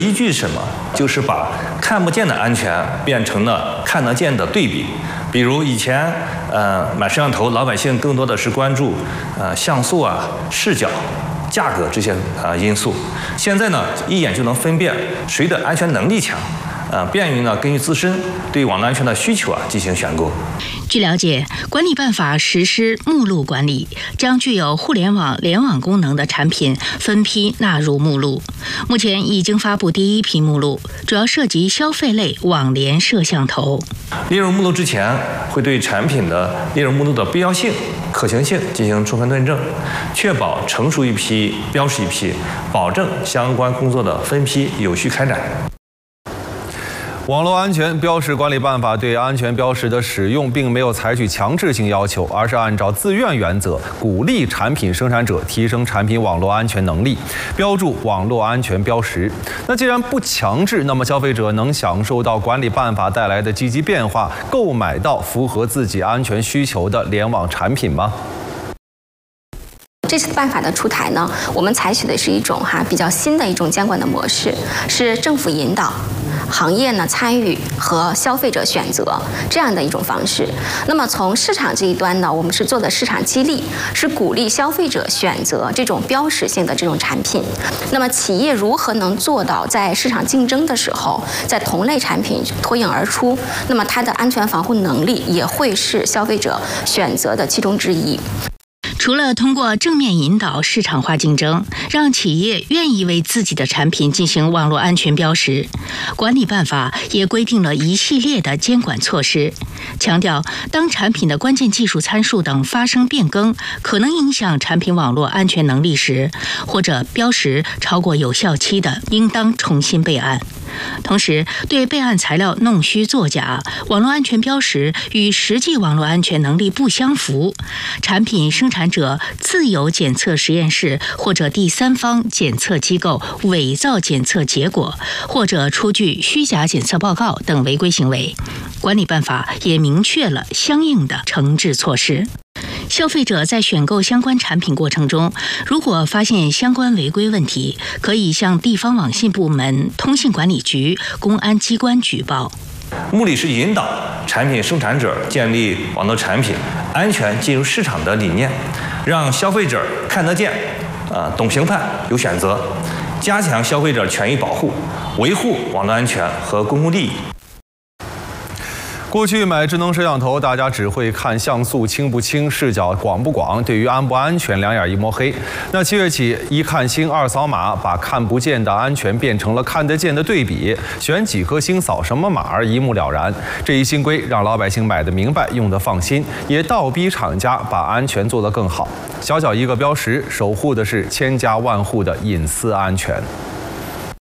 依据是什么？就是把看不见的安全变成了看得见的对比。比如以前，买摄像头，老百姓更多的是关注像素啊、视角、价格这些因素。现在呢，一眼就能分辨谁的安全能力强。便于呢根据自身对网络安全的需求进行选购。 据了解，管理办法实施目录管理，将具有互联网联网功能的产品分批纳入目录。目前已经发布第一批目录，主要涉及消费类网联摄像头。 列入目录之前，会对产品的列入目录的必要性、可行性进行充分论证，确保成熟一批标识一批，保证相关工作的分批有序开展。 网络安全标识管理办法对安全标识的使用并没有采取强制性要求，而是按照自愿原则，鼓励产品生产者提升产品网络安全能力，标注网络安全标识。那既然不强制，那么消费者能享受到管理办法带来的积极变化，购买到符合自己安全需求的联网产品吗？ 这次办法的出台呢，我们采取的是一种比较新的一种监管的模式，是政府引导。行业呢参与和消费者选择这样的一种方式。那么从市场这一端呢，我们是做的市场激励，是鼓励消费者选择这种标识性的这种产品。那么企业如何能做到在市场竞争的时候，在同类产品脱颖而出？那么它的安全防护能力也会是消费者选择的其中之一。 除了通过正面引导市场化竞争，让企业愿意为自己的产品进行网络安全标识，管理办法也规定了一系列的监管措施，强调当产品的关键技术参数等发生变更，可能影响产品网络安全能力时，或者标识超过有效期的，应当重新备案。同时，对备案材料弄虚作假、网络安全标识与实际网络安全能力不相符，产品生产者自有检测实验室或者第三方检测机构伪造检测结果，或者出具虚假检测报告等违规行为，管理办法也明确了相应的惩治措施。消费者在选购相关产品过程中，如果发现相关违规问题，可以向地方网信部门、通信管理局、公安机关举报。 目的是引导产品生产者建立网络产品安全进入市场的理念，让消费者看得见、懂评判、有选择，加强消费者权益保护，维护网络安全和公共利益。 过去买智能摄像头，大家只会看像素清不清、视角广不广，对于安不安全两眼一抹黑。那7月起，一看星二扫码把看不见的安全变成了看得见的对比，选几颗星扫什么码一目了然。这一新规让老百姓买得明白、用得放心，也倒逼厂家把安全做得更好。小小一个标识，守护的是千家万户的隐私安全。